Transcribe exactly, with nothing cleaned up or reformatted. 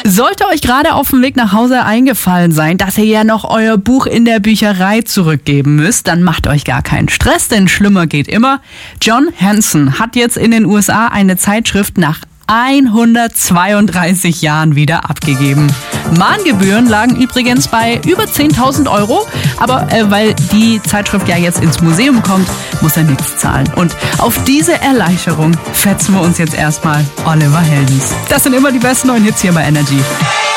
Sollte euch gerade auf dem Weg nach Hause eingefallen sein, dass ihr ja noch euer Buch in der Bücherei zurückgeben müsst, dann macht euch gar keinen Stress, denn schlimmer geht immer. John Hanson hat jetzt in den U S A eine Zeitschrift nach hundertzweiunddreißig Jahren wieder abgegeben. Mahngebühren lagen übrigens bei über zehntausend Euro, aber äh, weil die Zeitschrift ja jetzt ins Museum kommt, muss er nichts zahlen. Und auf diese Erleichterung fetzen wir uns jetzt erstmal Oliver Heldens. Das sind immer die besten neuen Hits hier bei Energy.